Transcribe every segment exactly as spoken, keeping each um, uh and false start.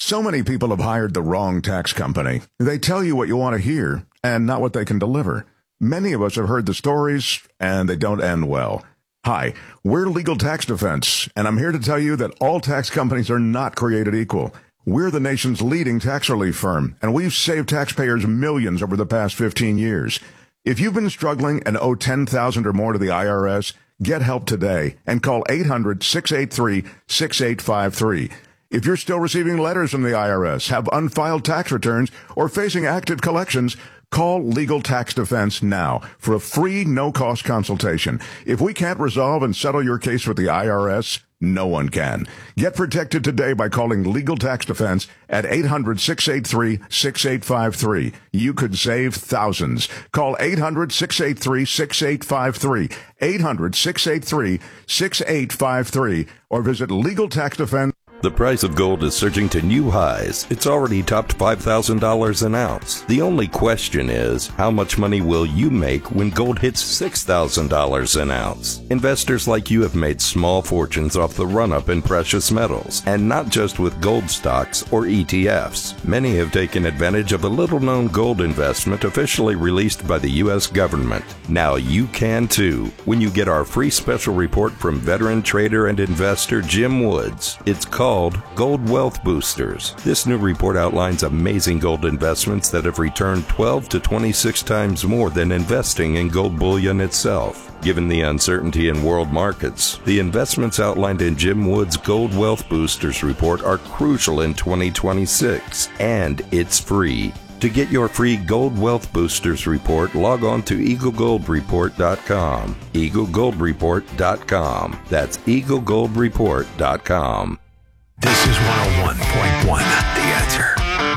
So many people have hired the wrong tax company. They tell you what you want to hear and not what they can deliver. Many of us have heard the stories, and they don't end well. Hi, we're Legal Tax Defense, and I'm here to tell you that all tax companies are not created equal. We're the nation's leading tax relief firm, and we've saved taxpayers millions over the past fifteen years. If you've been struggling and owe ten thousand dollars or more to the I R S, get help today and call eight hundred, six eight three, six eight five three. If you're still receiving letters from the I R S, have unfiled tax returns, or facing active collections, call Legal Tax Defense now for a free, no-cost consultation. If we can't resolve and settle your case with the I R S, no one can. Get protected today by calling Legal Tax Defense at eight hundred, six eight three, six eight five three. You could save thousands. Call eight hundred, six eight three, six eight five three, eight hundred, six eight three, six eight five three, or visit Legal Tax Defense. The price of gold is surging to new highs. It's already topped five thousand dollars an ounce. The only question is, how much money will you make when gold hits six thousand dollars an ounce? Investors like you have made small fortunes off the run-up in precious metals, and not just with gold stocks or E T Fs. Many have taken advantage of a little-known gold investment officially released by the U S government. Now you can too, when you get our free special report from veteran trader and investor Jim Woods. It's called called Gold Wealth Boosters. This new report outlines amazing gold investments that have returned twelve to twenty-six times more than investing in gold bullion itself. Given the uncertainty in world markets, the investments outlined in Jim Woods' Gold Wealth Boosters report are crucial in twenty twenty-six, and it's free. To get your free Gold Wealth Boosters report, log on to eagle gold report dot com. eagle gold report dot com. That's eagle gold report dot com. This is one oh one point one, The Answer.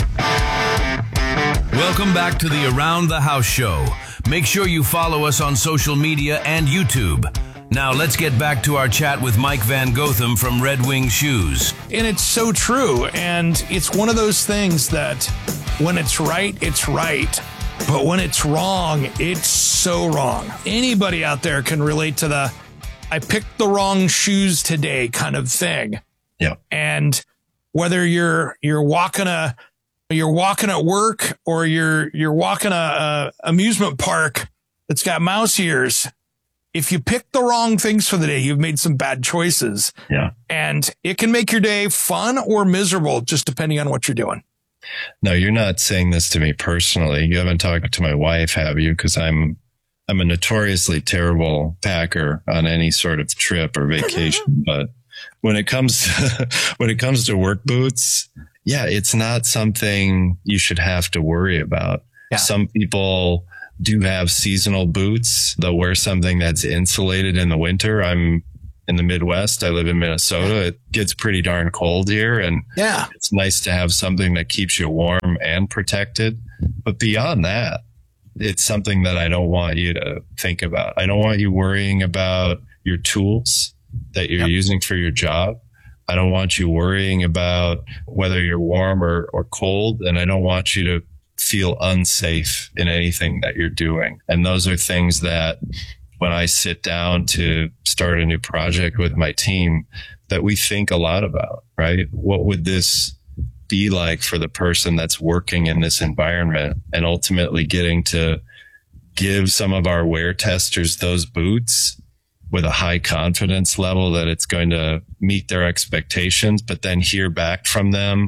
Welcome back to the Around the House show. Make sure you follow us on social media and YouTube. Now let's get back to our chat with Mike Van Gotham from Red Wing Shoes. And it's so true. And it's one of those things that when it's right, it's right. But when it's wrong, it's so wrong. Anybody out there can relate to the I picked the wrong shoes today kind of thing. Yeah. And whether you're you're walking a you're walking at work or you're you're walking a, a amusement park that's got mouse ears, if you pick the wrong things for the day, you've made some bad choices. Yeah. And it can make your day fun or miserable, just depending on what you're doing. No, you're not saying this to me personally. You haven't talked to my wife, have you? Because I'm I'm a notoriously terrible packer on any sort of trip or vacation, but when it comes to, when it comes to work boots, yeah, it's not something you should have to worry about. Yeah. Some people do have seasonal boots. They'll wear something that's insulated in the winter. I'm in the Midwest. I live in Minnesota. It gets pretty darn cold here, and yeah, it's nice to have something that keeps you warm and protected. But beyond that, it's something that I don't want you to think about. I don't want you worrying about your tools that you're yep. using for your job. I don't want you worrying about whether you're warm or, or cold. And I don't want you to feel unsafe in anything that you're doing. And those are things that when I sit down to start a new project with my team, that we think a lot about, right? What would this be like for the person that's working in this environment, and ultimately getting to give some of our wear testers those boots with a high confidence level that it's going to meet their expectations, but then hear back from them,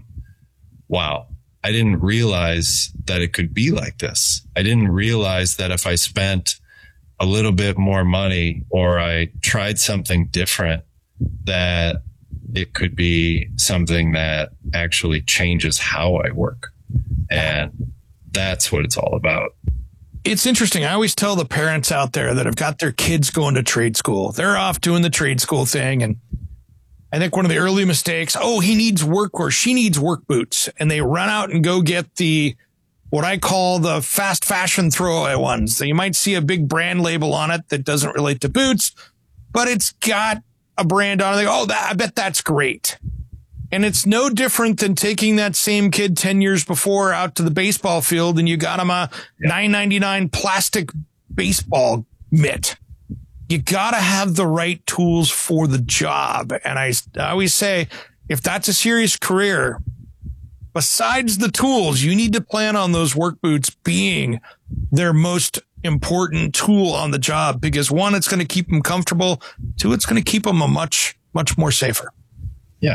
wow, I didn't realize that it could be like this. I didn't realize that if I spent a little bit more money or I tried something different, that it could be something that actually changes how I work. And that's what it's all about. It's interesting. I always tell the parents out there that have got their kids going to trade school. They're off doing the trade school thing. And I think one of the early mistakes, oh, he needs work or she needs work boots. And they run out and go get the, what I call the fast fashion throwaway ones. So you might see a big brand label on it that doesn't relate to boots, but it's got a brand on it. They go, oh, that, I bet that's great. And it's no different than taking that same kid ten years before out to the baseball field and you got him a yeah. nine ninety-nine plastic baseball mitt. You got to have the right tools for the job. And I, I always say, if that's a serious career, besides the tools, you need to plan on those work boots being their most important tool on the job, because one, it's going to keep them comfortable. Two, it's going to keep them a much, much more safer. Yeah.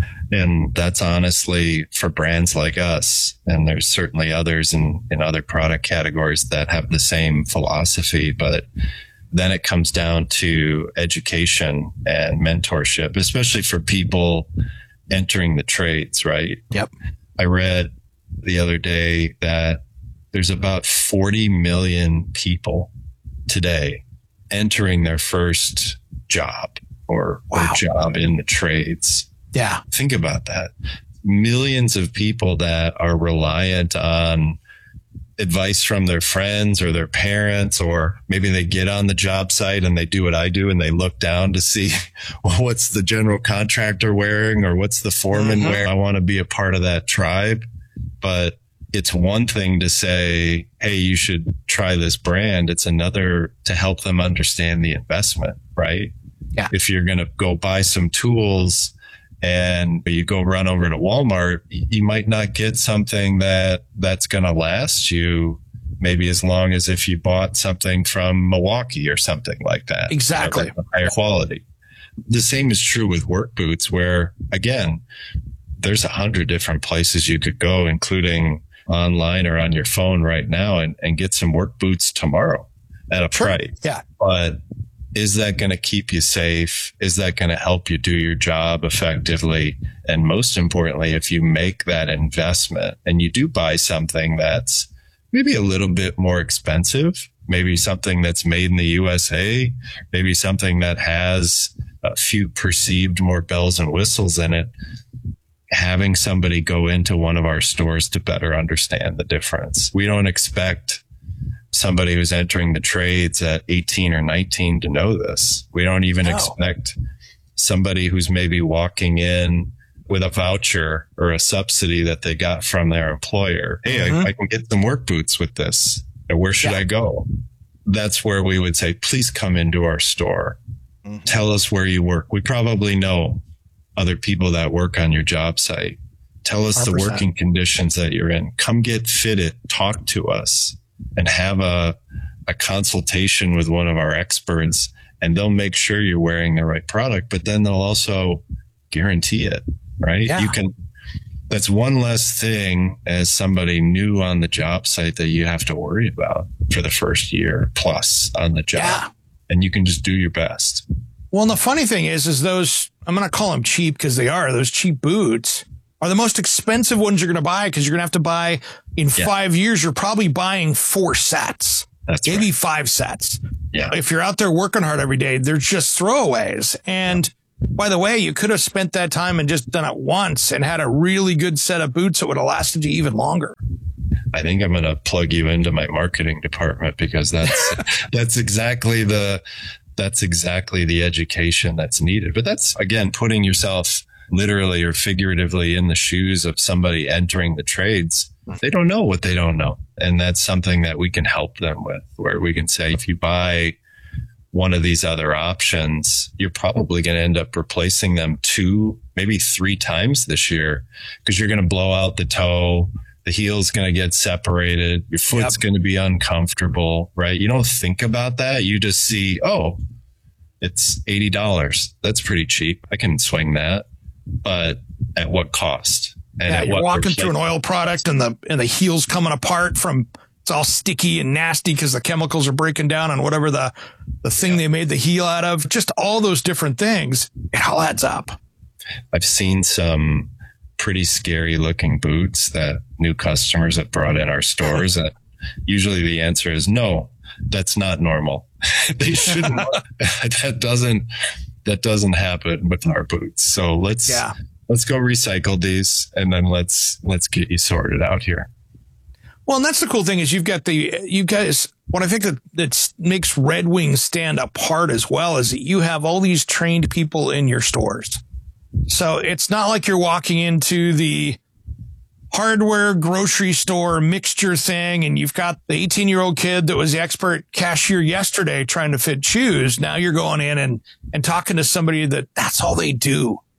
And that's honestly for brands like us. And there's certainly others in, in other product categories that have the same philosophy, but then it comes down to education and mentorship, especially for people entering the trades, right? Yep. I read the other day that there's about forty million people today entering their first job or, wow. or job in the trades. Yeah. Think about that. Millions of people that are reliant on advice from their friends or their parents, or maybe they get on the job site and they do what I do and they look down to see well, what's the general contractor wearing or what's the foreman mm-hmm. wearing. I want to be a part of that tribe. But it's one thing to say, hey, you should try this brand. It's another to help them understand the investment, right? Yeah. If you're going to go buy some tools and you go run over to Walmart, you might not get something that that's going to last you maybe as long as if you bought something from Milwaukee or something like that. Exactly. You know, higher quality. The same is true with work boots, where again, there's a hundred different places you could go, including online or on your phone right now, and, and get some work boots tomorrow at a sure. price. Yeah. But is that going to keep you safe? Is that going to help you do your job effectively? And most importantly, if you make that investment and you do buy something that's maybe a little bit more expensive, maybe something that's made in the U S A, maybe something that has a few perceived more bells and whistles in it, having somebody go into one of our stores to better understand the difference. We don't expect somebody who's entering the trades at eighteen or nineteen to know this. We don't even no. expect somebody who's maybe walking in with a voucher or a subsidy that they got from their employer. Hey, mm-hmm. I, I can get some work boots with this. Where should yeah. I go? That's where we would say, please come into our store. Mm-hmm. Tell us where you work. We probably know other people that work on your job site. Tell us one hundred percent the working conditions that you're in. Come get fitted. Talk to us and have a, a consultation with one of our experts, and they'll make sure you're wearing the right product, but then they'll also guarantee it, right? Yeah. You can, that's one less thing as somebody new on the job site that you have to worry about for the first year plus on the job. Yeah. And you can just do your best. Well, and the funny thing is, is those, I'm going to call them cheap because they are, those cheap boots are the most expensive ones you're going to buy, because you're going to have to buy in yeah. five years. You're probably buying four sets, That's maybe right. five sets. Yeah. If you're out there working hard every day, they're just throwaways. And yeah. by the way, you could have spent that time and just done it once and had a really good set of boots that would have lasted you even longer. I think I'm going to plug you into my marketing department, because that's, that's exactly the, that's exactly the education that's needed. But that's, again, putting yourself literally or figuratively in the shoes of somebody entering the trades. They don't know what they don't know. And that's something that we can help them with, where we can say, if you buy one of these other options, you're probably going to end up replacing them two, maybe three times this year, because you're going to blow out the toe. The heel's going to get separated. Your foot's yep. going to be uncomfortable, right? You don't think about that. You just see, oh, it's eighty dollars. That's pretty cheap. I can swing that. But at what cost? And yeah, at you're what walking through an oil product and the and the heel's coming apart from, it's all sticky and nasty because the chemicals are breaking down on whatever the, the thing yeah. they made the heel out of. Just all those different things. It all adds up. I've seen some pretty scary looking boots that new customers have brought in our stores. And usually the answer is no, that's not normal. They shouldn't. that doesn't, that doesn't happen with our boots. So let's, yeah. let's go recycle these, and then let's, let's get you sorted out here. Well, and that's the cool thing is you've got the, you guys, what I think that, that makes Red Wing stand apart as well is that you have all these trained people in your stores. So it's not like you're walking into the hardware grocery store mixture thing and you've got the eighteen year old kid that was the expert cashier yesterday trying to fit shoes. Now you're going in and, and talking to somebody that that's all they do.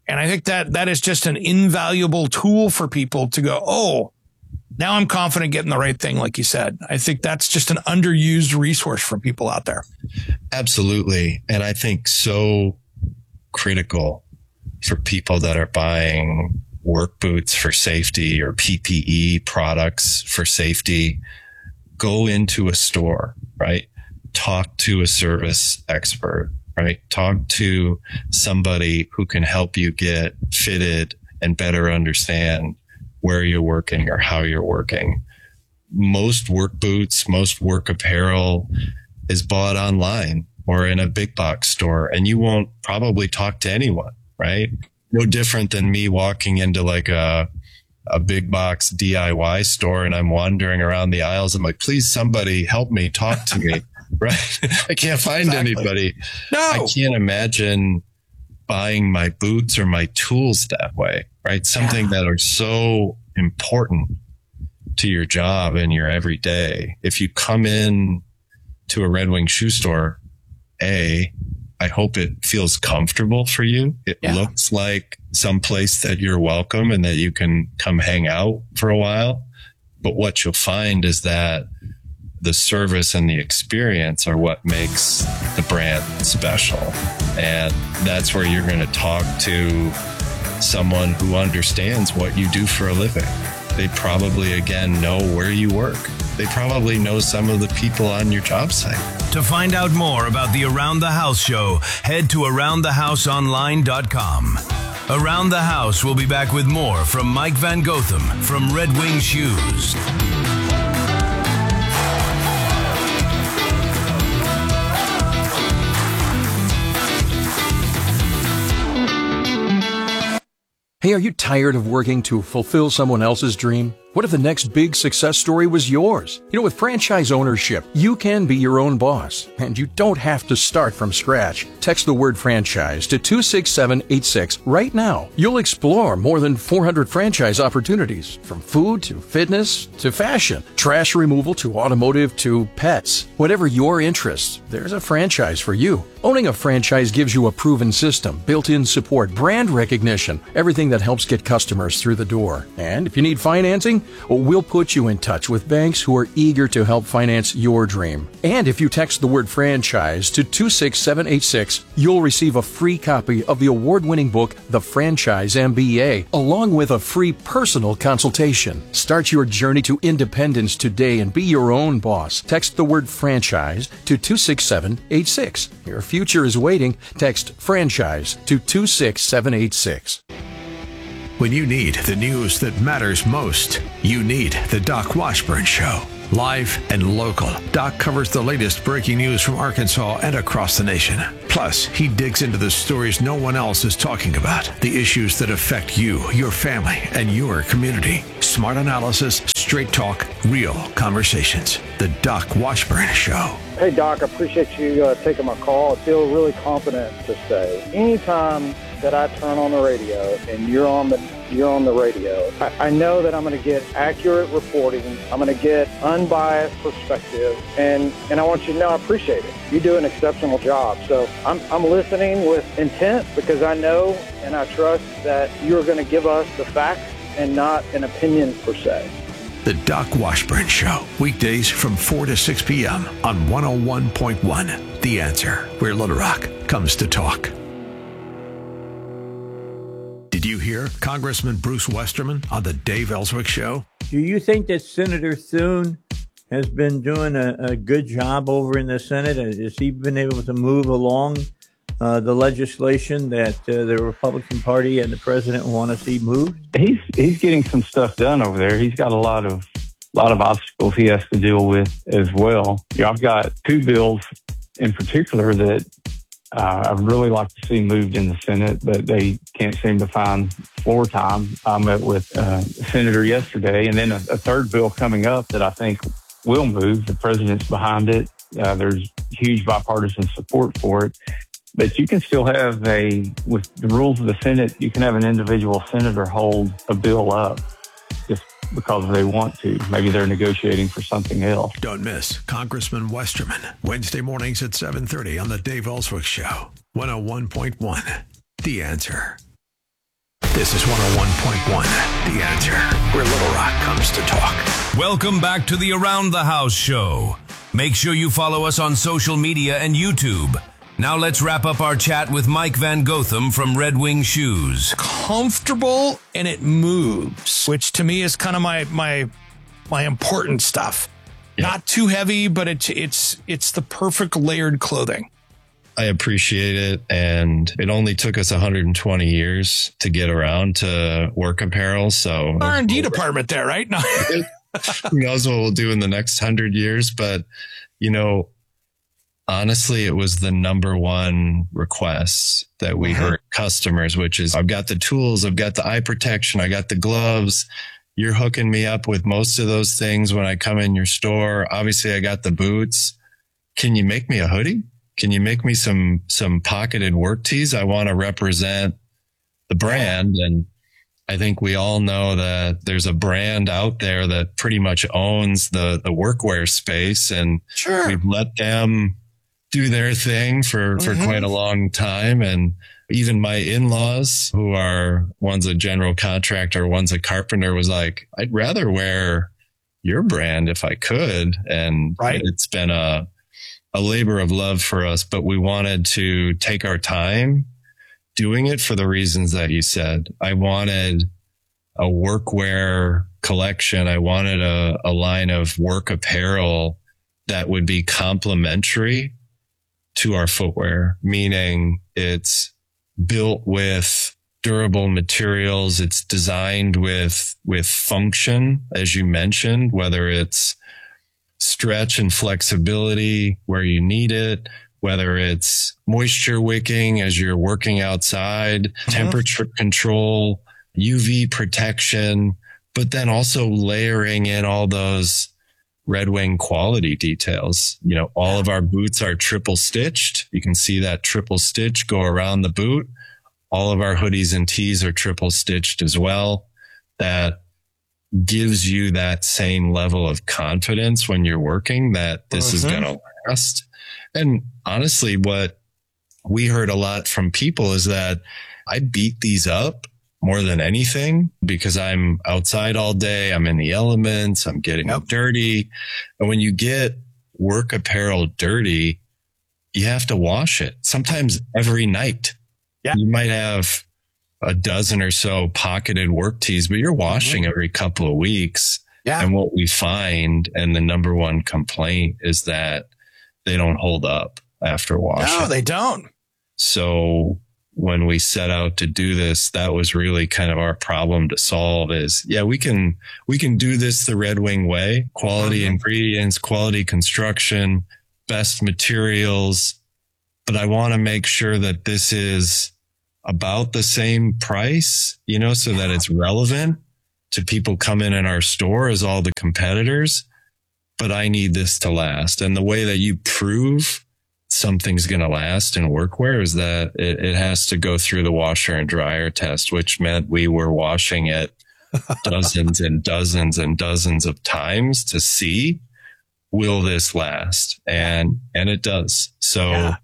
And I think that that is just an invaluable tool for people to go, oh, now I'm confident getting the right thing, like you said. I think that's just an underused resource for people out there. Absolutely. And I think so critical for people that are buying work boots for safety or P P E products for safety. Go into a store, right? Talk to a service expert, right? Talk to somebody who can help you get fitted and better understand where you're working or how you're working. Most work boots, most work apparel is bought online or in a big box store, and you won't probably talk to anyone, right? No different than me walking into like a a big box D I Y store and I'm wandering around the aisles. I'm like, please, somebody help me, talk to me, right? I can't find exactly. anybody. No, I can't imagine buying my boots or my tools that way, right? Something yeah. that are so important to your job and your everyday. If you come in to a Red Wing shoe store, A, I hope it feels comfortable for you. It yeah. looks like some place that you're welcome and that you can come hang out for a while. But what you'll find is that the service and the experience are what makes the brand special. And that's where you're going to talk to someone who understands what you do for a living. They probably, again, know where you work. They probably know some of the people on your job site. To find out more about the Around the House show, head to around the house online dot com. Around the House will be back with more from Mike Van Gotham from Red Wing Shoes. Hey, are you tired of working to fulfill someone else's dream? What if the next big success story was yours? You know, with franchise ownership, you can be your own boss, and you don't have to start from scratch. Text the word franchise to two six seven eight six right now. You'll explore more than four hundred franchise opportunities, from food to fitness to fashion, trash removal to automotive to pets. Whatever your interests, there's a franchise for you. Owning a franchise gives you a proven system, built-in support, brand recognition, everything that helps get customers through the door. And if you need financing, well, we'll put you in touch with banks who are eager to help finance your dream. And if you text the word franchise to two six seven eight six, you'll receive a free copy of the award-winning book, The Franchise M B A, along with a free personal consultation. Start your journey to independence today and be your own boss. Text the word franchise to two six seven eight six. Your future is waiting. Text franchise to two six seven eight six. When you need the news that matters most, you need the Doc Washburn Show. Live and local, Doc covers the latest breaking news from Arkansas and across the nation. Plus, he digs into the stories no one else is talking about, the issues that affect you, your family, and your community. Smart analysis, straight talk, real conversations. The Doc Washburn Show. Hey, Doc, I appreciate you uh, taking my call. I feel really confident to say anytime that I turn on the radio and you're on the you're on the radio, I, I know that I'm going to get accurate reporting. I'm going to get unbiased perspective, and, and I want you to know I appreciate it. You do an exceptional job. So I'm, I'm listening with intent because I know and I trust that you're going to give us the facts and not an opinion per se. The Doc Washburn Show, weekdays from four to six p.m. on one oh one point one. The Answer, where Little Rock comes to talk. Did you hear Congressman Bruce Westerman on the Dave Ellswick Show? Do you think that Senator Thune has been doing a, a good job over in the Senate? Has he been able to move along uh, the legislation that uh, the Republican Party and the president want to see moved? He's he's getting some stuff done over there. He's got a lot of lot of obstacles he has to deal with as well. You know, I've got two bills in particular that Uh, I'd really like to see moved in the Senate, but they can't seem to find floor time. I met with uh, a senator yesterday, and then a, a third bill coming up that I think will move. The president's behind it. Uh, there's huge bipartisan support for it. But you can still have a, with the rules of the Senate, you can have an individual senator hold a bill up just because they want to. Maybe they're negotiating for something else. Don't miss Congressman Westerman, Wednesday mornings at seven thirty on the Dave Ellswick Show, one oh one point one. The Answer. This is one oh one point one, The Answer, where Little Rock comes to talk. Welcome back to the Around the House show. Make sure you follow us on social media and YouTube. Now let's wrap up our chat with Mike Van Gotham from Red Wing Shoes. Comfortable and it moves, which to me is kind of my my my important stuff. Yeah. Not too heavy, but it's it's it's the perfect layered clothing. I appreciate it. And it only took us one hundred twenty years to get around to work apparel. So R and D department there, right? No. Who knows what we'll do in the next hundred years. But, you know, honestly, it was the number one request that we heard customers, which is I've got the tools, I've got the eye protection, I got the gloves. You're hooking me up with most of those things when I come in your store. Obviously, I got the boots. Can you make me a hoodie? Can you make me some, some pocketed work tees? I want to represent the brand. And I think we all know that there's a brand out there that pretty much owns the, the workwear space. And sure. we've let them do their thing for, for mm-hmm. quite a long time. And even my in-laws, who are, one's a general contractor, one's a carpenter, was like, I'd rather wear your brand if I could. And right. it's been a, a labor of love for us, but we wanted to take our time doing it for the reasons that you said. I wanted a workwear collection. I wanted a, a line of work apparel that would be complementary to our footwear, meaning it's built with durable materials. It's designed with, with function, as you mentioned, whether it's stretch and flexibility where you need it, whether it's moisture wicking as you're working outside, mm-hmm. temperature control, U V protection, but then also layering in all those Red Wing quality details. You know, all of our boots are triple stitched. You can see that triple stitch go around the boot. All of our hoodies and tees are triple stitched as well. That gives you that same level of confidence when you're working that this mm-hmm. is going to last. And honestly, what we heard a lot from people is that I beat these up more than anything because I'm outside all day. I'm in the elements. I'm getting yep. dirty. And when you get work apparel dirty, you have to wash it sometimes every night. Yeah. You might have a dozen or so pocketed work tees, but you're washing mm-hmm. every couple of weeks. Yeah. And what we find, and the number one complaint is that they don't hold up after washing. No, they don't. So when we set out to do this, that was really kind of our problem to solve is, yeah, we can, we can do this the Red Wing way, quality mm-hmm. ingredients, quality construction, best materials. But I want to make sure that this is about the same price, you know, so that it's relevant to people coming in our store as all the competitors. But I need this to last. And the way that you prove something's going to last in workwear is that it, it has to go through the washer and dryer test, which meant we were washing it dozens and dozens and dozens of times to see, will this last? And, and it does. So yeah.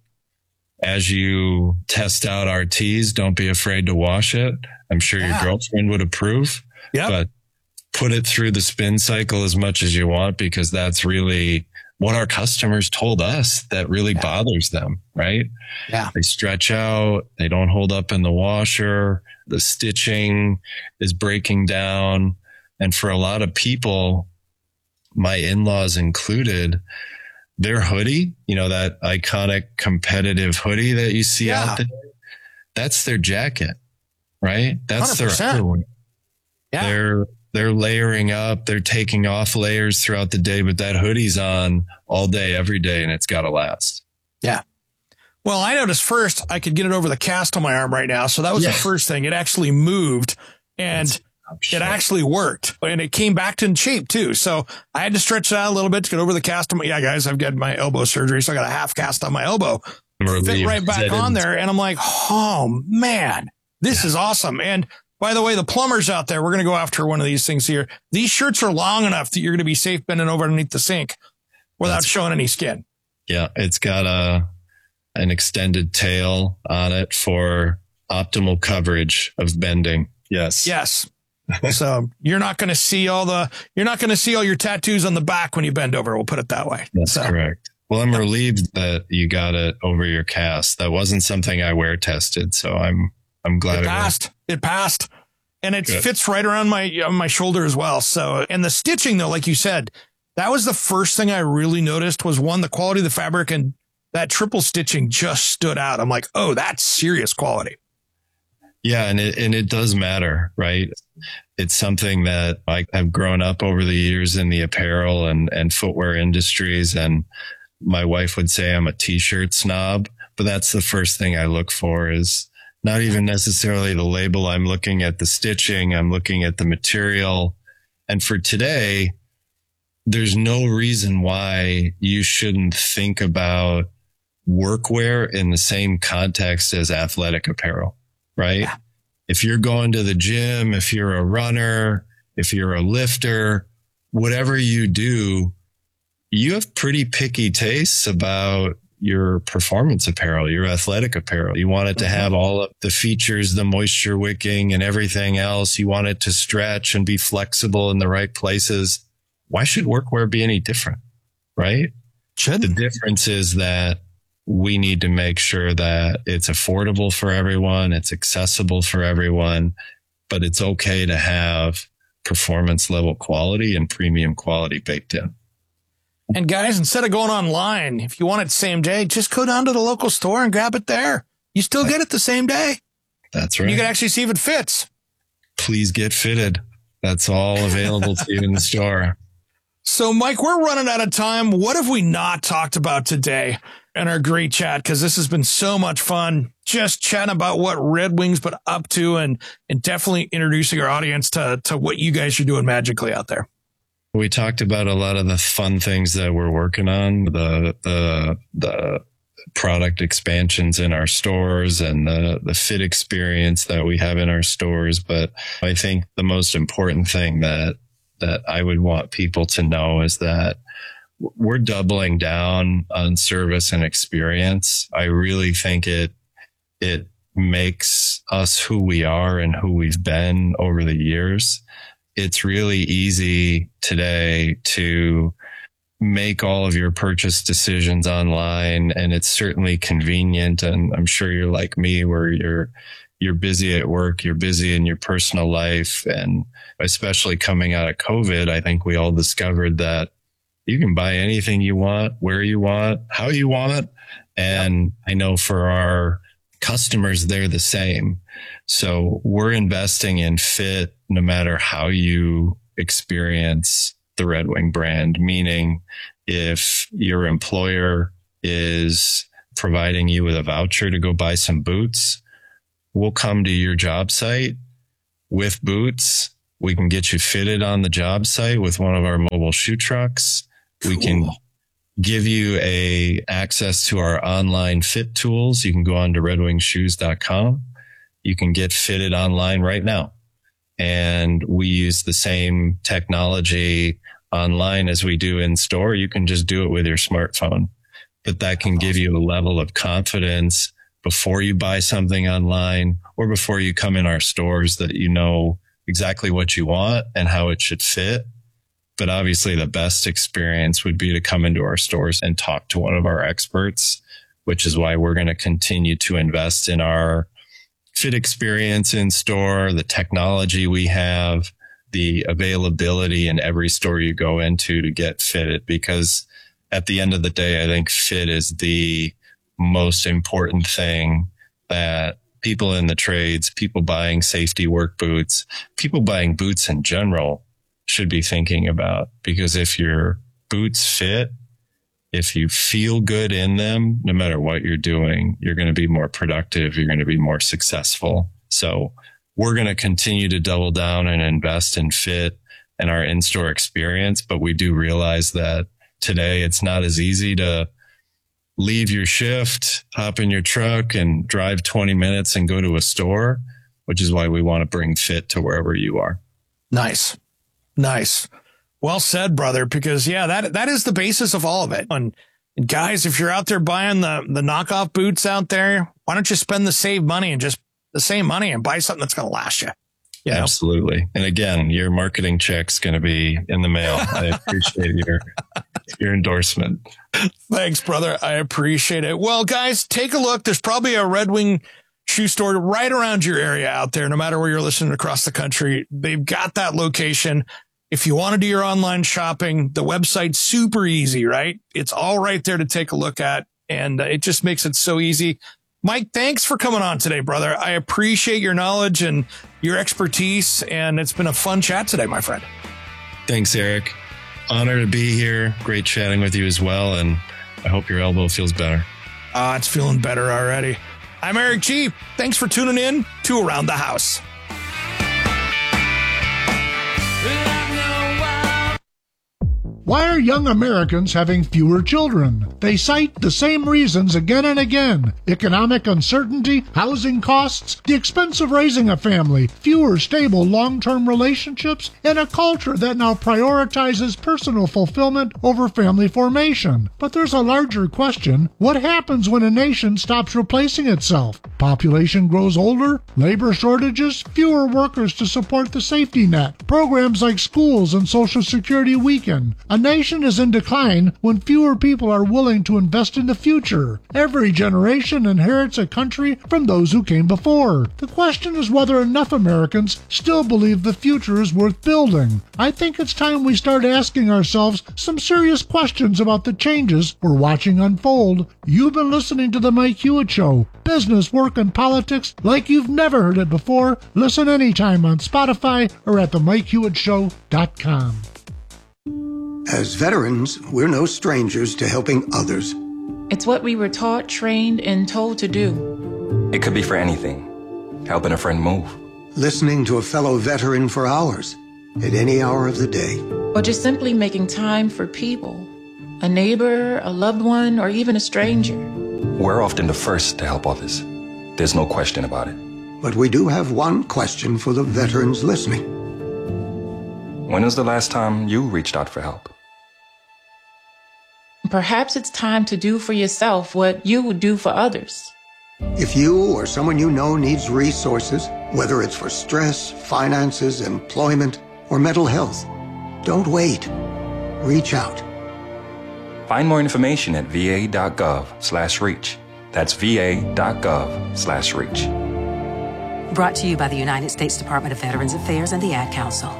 as you test out our tees, don't be afraid to wash it. I'm sure yeah. your girlfriend would approve, yep. but put it through the spin cycle as much as you want, because that's really what our customers told us that really yeah. bothers them, right? Yeah. They stretch out. They don't hold up in the washer. The stitching is breaking down. And for a lot of people, my in-laws included, their hoodie, you know, that iconic competitive hoodie that you see yeah. out there, that's their jacket, right? That's one hundred percent. Their underwear. Yeah. They're, they're layering up, they're taking off layers throughout the day, but that hoodie's on all day, every day, and it's got to last. Yeah. Well, I noticed first I could get it over the cast on my arm right now. So that was yeah. the first thing. It actually moved and it actually worked, and it came back to shape too. So I had to stretch it out a little bit to get over the cast on my, yeah, guys, I've got my elbow surgery. So I got a half cast on my elbow, fit right back on there. And I'm like, oh man, this yeah. is awesome. And by the way, the plumbers out there, we're going to go after one of these things here. These shirts are long enough that you're going to be safe bending over underneath the sink without That's, showing any skin. Yeah. It's got a, an extended tail on it for optimal coverage of bending. Yes. Yes. So you're not going to see all the, you're not going to see all your tattoos on the back when you bend over. We'll put it that way. That's so. correct. Well, I'm relieved that you got it over your cast. That wasn't something I wear tested. So I'm, I'm glad it, it passed. It, it passed. And it Good. fits right around my, on my shoulder as well. So, and the stitching though, like you said, that was the first thing I really noticed was one, the quality of the fabric, and that triple stitching just stood out. I'm like, oh, that's serious quality. Yeah. And it, and it does matter, right? It's something that I have grown up over the years in the apparel and, and footwear industries. And my wife would say I'm a t-shirt snob, but that's the first thing I look for is not even necessarily the label. I'm looking at the stitching. I'm looking at the material. And for today, there's no reason why you shouldn't think about workwear in the same context as athletic apparel, right? Yeah. If you're going to the gym, if you're a runner, if you're a lifter, whatever you do, you have pretty picky tastes about your performance apparel, your athletic apparel. You want it to mm-hmm. have all of the features, the moisture wicking and everything else. You want it to stretch and be flexible in the right places. Why should workwear be any different? Right? Should. The difference is that we need to make sure that it's affordable for everyone. It's accessible for everyone, but it's okay to have performance level quality and premium quality baked in. And guys, instead of going online, if you want it same day, just go down to the local store and grab it there. You still get it the same day. That's right. You can actually see if it fits. Please get fitted. That's all available to you in the store. So, Mike, we're running out of time. What have we not talked about today in our great chat? Because this has been so much fun just chatting about what Red Wings been up to and, and definitely introducing our audience to, to what you guys are doing magically out there. We talked about a lot of the fun things that we're working on, the, the, the product expansions in our stores and the, the fit experience that we have in our stores. But I think the most important thing that, that I would want people to know is that we're doubling down on service and experience. I really think it, it makes us who we are and who we've been over the years. It's really easy today to make all of your purchase decisions online, and it's certainly convenient. And I'm sure you're like me where you're, you're busy at work, you're busy in your personal life. And especially coming out of COVID, I think we all discovered that you can buy anything you want, where you want, how you want. And I know for our customers, they're the same. So we're investing in fit no matter how you experience the Red Wing brand, meaning if your employer is providing you with a voucher to go buy some boots, we'll come to your job site with boots. We can get you fitted on the job site with one of our mobile shoe trucks. Cool. We can give you a access to our online fit tools. You can go on to red wing shoes dot com. You can get fitted online right now. And we use the same technology online as we do in store. You can just do it with your smartphone, but that can give you a level of confidence before you buy something online or before you come in our stores that you know exactly what you want and how it should fit. But obviously the best experience would be to come into our stores and talk to one of our experts, which is why we're going to continue to invest in our fit experience in store, the technology we have, the availability in every store you go into to get fitted. Because at the end of the day, I think fit is the most important thing that people in the trades, people buying safety work boots, people buying boots in general should be thinking about. Because if your boots fit, if you feel good in them, no matter what you're doing, you're going to be more productive. You're going to be more successful. So we're going to continue to double down and invest in fit and our in-store experience. But we do realize that today it's not as easy to leave your shift, hop in your truck and drive twenty minutes and go to a store, which is why we want to bring fit to wherever you are. Nice. Nice. Well said, brother, because yeah, that, that is the basis of all of it. And, and guys, if you're out there buying the, the knockoff boots out there, why don't you spend the save money and just the same money and buy something that's going to last you? Yeah. Absolutely. And again, your marketing check's going to be in the mail. I appreciate your your endorsement. Thanks, brother. I appreciate it. Well, guys, take a look. There's probably a Red Wing shoe store right around your area out there, no matter where you're listening across the country. They've got that location. If you want to do your online shopping, the website's super easy, right? It's all right there to take a look at, and uh, it just makes it so easy. Mike, thanks for coming on today, brother. I appreciate your knowledge and your expertise, and it's been a fun chat today, my friend. Thanks, Eric. Honor to be here. Great chatting with you as well, and I hope your elbow feels better. Ah, uh, it's feeling better already. I'm Eric G. Thanks for tuning in to Around the House. Why are young Americans having fewer children? They cite the same reasons again and again. Economic uncertainty, housing costs, the expense of raising a family, fewer stable long-term relationships, and a culture that now prioritizes personal fulfillment over family formation. But there's a larger question. What happens when a nation stops replacing itself? Population grows older, labor shortages, fewer workers to support the safety net, programs like schools and Social Security weaken. A nation is in decline when fewer people are willing to invest in the future. Every generation inherits a country from those who came before. The question is whether enough Americans still believe the future is worth building. I think it's time we start asking ourselves some serious questions about the changes we're watching unfold. You've been listening to The Mike Hewitt Show. Business, work, and politics like you've never heard it before. Listen anytime on Spotify or at the mike hewitt show dot com. As veterans, we're no strangers to helping others. It's what we were taught, trained, and told to do. It could be for anything. Helping a friend move. Listening to a fellow veteran for hours, at any hour of the day. Or just simply making time for people. A neighbor, a loved one, or even a stranger. We're often the first to help others. There's no question about it. But we do have one question for the veterans listening. When was the last time you reached out for help? Perhaps it's time to do for yourself what you would do for others. If you or someone you know needs resources, whether it's for stress, finances, employment, or mental health, don't wait. Reach out. Find more information at va.gov slash reach. That's va.gov slash reach. Brought to you by the United States Department of Veterans Affairs and the Ad Council.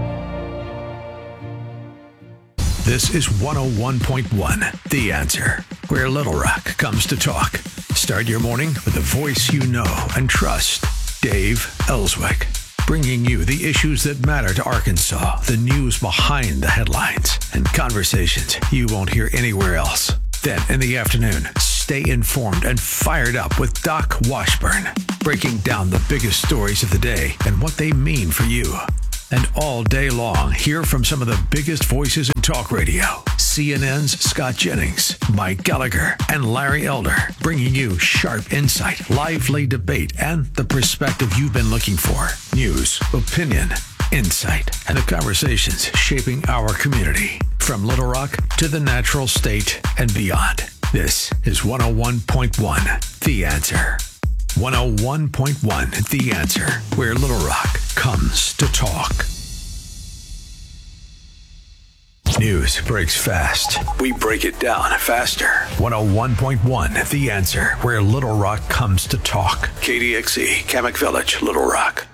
This is one oh one point one, The Answer, where Little Rock comes to talk. Start your morning with a voice you know and trust. Dave Ellswick, bringing you the issues that matter to Arkansas, the news behind the headlines, and conversations you won't hear anywhere else. Then in the afternoon, stay informed and fired up with Doc Washburn, breaking down the biggest stories of the day and what they mean for you. And all day long, hear from some of the biggest voices in talk radio. C N N's Scott Jennings, Mike Gallagher, and Larry Elder, bringing you sharp insight, lively debate, and the perspective you've been looking for. News, opinion, insight, and the conversations shaping our community. From Little Rock to the natural state and beyond. This is one oh one point one, The Answer. one oh one point one, The Answer, where Little Rock comes to talk. News breaks fast. We break it down faster. one oh one point one, The Answer, where Little Rock comes to talk. K D X E, Kamak Village, Little Rock.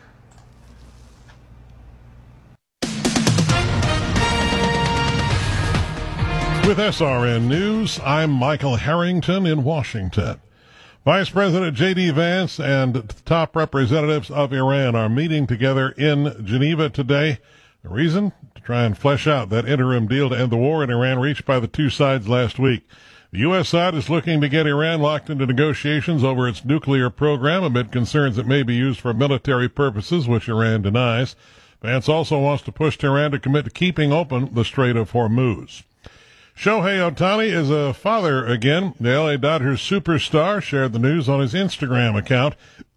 With S R N News, I'm Michael Harrington in Washington. Vice President J D. Vance and top representatives of Iran are meeting together in Geneva today. The reason? To try and flesh out that interim deal to end the war in Iran reached by the two sides last week. The U S side is looking to get Iran locked into negotiations over its nuclear program amid concerns it may be used for military purposes, which Iran denies. Vance also wants to push Tehran to commit to keeping open the Strait of Hormuz. Shohei Ohtani is a father again. The L A Dodgers superstar shared the news on his Instagram account.